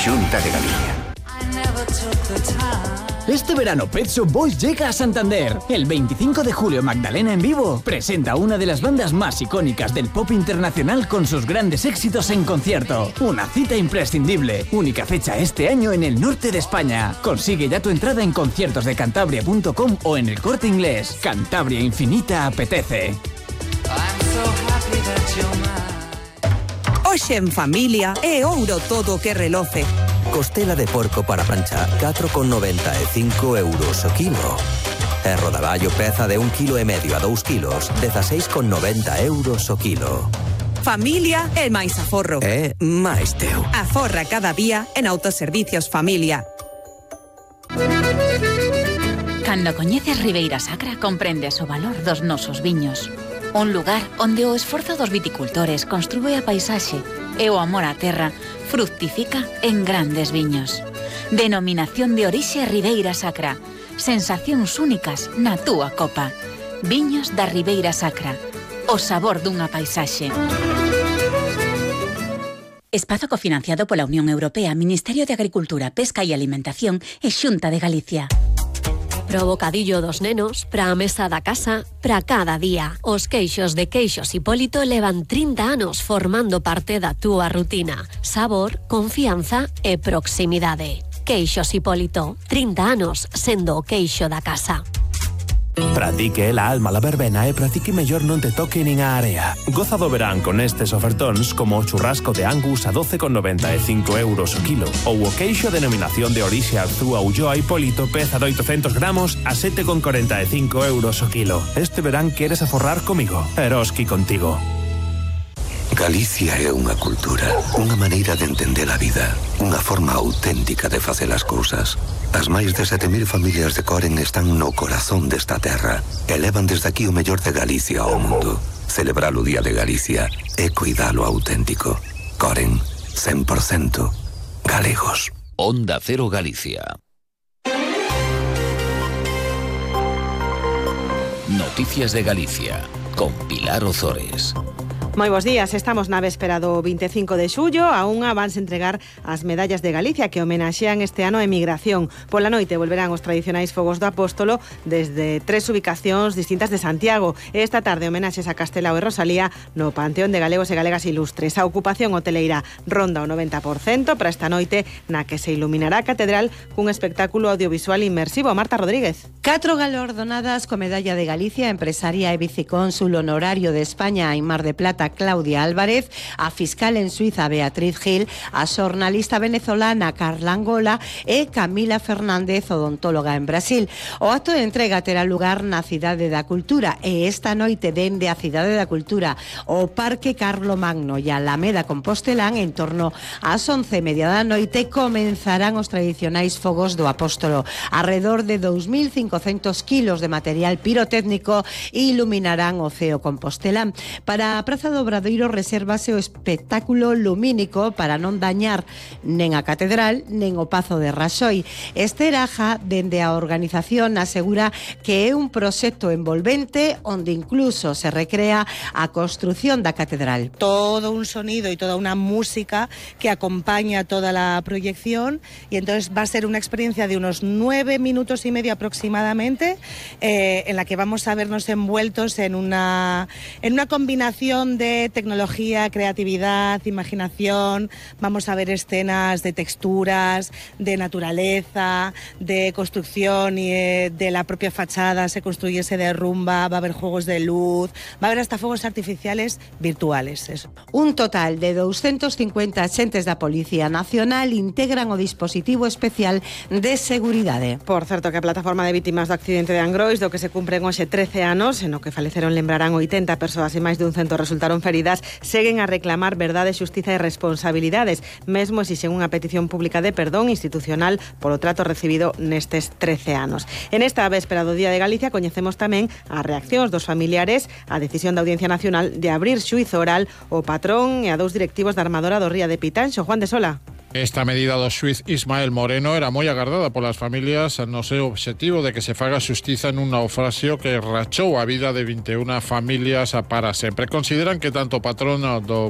Xunta de Galicia. Este verano Pet Shop Boys llega a Santander. El 25 de julio Magdalena en Vivo presenta una de las bandas más icónicas del pop internacional con sus grandes éxitos en concierto. Una cita imprescindible. Única fecha este año en el norte de España. Consigue ya tu entrada en conciertosdecantabria.com o en el Corte Inglés. Cantabria Infinita apetece. Hoxe en familia é ouro todo o que reloce. Costela de porco para planchar, 4,95 euros o kilo. E rodaballo peza de 1,5 kg a 2 kilos, 16,90 euros o kilo. Familia e máis aforro. É máis teu. Aforra cada día en Autoservicios Familia. Cando coñeces Ribeira Sacra comprendes o valor dos nosos viños. Un lugar onde o esforzo dos viticultores construe a paisaxe e o amor á terra fructifica en grandes viños. Denominación de orixe Ribeira Sacra. Sensacións únicas na túa copa. Viños da Ribeira Sacra. O sabor dunha paisaxe. Espazo cofinanciado pola Unión Europea, Ministerio de Agricultura, Pesca e Alimentación e Xunta de Galicia. Pro bocadillo dos nenos, pra a mesa da casa, pra cada día. Os queixos de Queixos Hipólito levan 30 anos formando parte da túa rutina. Sabor, confianza e proximidade. Queixos Hipólito, 30 anos sendo o queixo da casa. Pratique la alma la verbena e pratique mellor non te toque nin a area. Goza do verán con estes ofertóns como o churrasco de Angus a 12,95 euros o kilo ou o queixo denominación de orixe Arzúa Ulloa Hipólito peza de 800 gramos a 7,45 euros o kilo. Este verán queres aforrar comigo. Eroski contigo. Galicia é unha cultura, unha maneira de entender a vida, unha forma auténtica de facer as cousas. As máis de 7.000 familias de Coren están no corazón desta terra e levan desde aquí o mellor de Galicia ao mundo. Celebrar o Día de Galicia é cuidar o auténtico. Coren, 100% galegos. Onda Cero Galicia. Noticias de Galicia, con Pilar Ozores. Moi bons días, estamos na véspera do 25 de xullo. A unha vanse entregar as medallas de Galicia que homenaxean este ano a emigración. Pola noite volverán os tradicionais fogos do Apóstolo desde 3 ubicacións distintas de Santiago. Esta tarde homenaxes a Castelao e Rosalía no Panteón de Galegos e Galegas Ilustres. A ocupación hoteleira ronda o 90% para esta noite na que se iluminará a catedral cun espectáculo audiovisual inmersivo. Marta Rodríguez. 4 galardonadas co medalla de Galicia, empresaria e vicecónsul honorario de España en Mar de Plata Claudia Álvarez, a fiscal en Suiza Beatriz Gil, a xornalista venezolana Carla Angola e Camila Fernández, odontóloga en Brasil. O acto de entrega terá lugar na Cidade da Cultura e esta noite dende a Cidade da Cultura o Parque Carlo Magno e a Alameda Compostelán en torno ás 11:30 da noite comenzarán os tradicionais fogos do Apóstolo. Arredor de 2.500 kilos de material pirotécnico iluminarán o ceo compostelán. Para a Praza do Obradoiro resérvase o espectáculo lumínico para non dañar nen a catedral nen o Pazo de Raxoi. Esteraja, dende a organización, asegura que é un proxecto envolvente onde incluso se recrea a construción da catedral. Todo un sonido y toda una música que acompaña toda la proyección y entonces va a ser una experiencia de unos 9 minutos y medio aproximadamente en la que vamos a vernos envueltos en una combinación de tecnología, creatividad, imaginación. Vamos a ver escenas de texturas, de naturaleza, de construcción y de la propia fachada se construye, se derrumba, va a haber juegos de luz, va a haber hasta fuegos artificiales virtuales. Eso. Un total de 250 axentes da Policía Nacional integran o dispositivo especial de seguridade. Por certo que a plataforma de vítimas do accidente de Angrois, do que se cumpren hoxe 13 anos, en o que faleceron lembrarán 80 persoas e máis dun cento resultaron feridas, seguen a reclamar verdade, xustiza e responsabilidades. Mesmo exixen unha petición pública de perdón institucional polo trato recibido nestes 13 anos. En esta véspera do Día de Galicia coñecemos tamén as reaccións dos familiares á decisión da Audiencia Nacional de abrir xuízo oral ao patrón e a 2 directivos da armadora do Ría de Pitanxo. Juan de Sola. Esta medida do xuiz Ismael Moreno era moi agardada polas familias no seu obxectivo de que se faga xustiza nun naufraxio que rachou a vida de 21 familias para sempre. Consideran que tanto o patrón do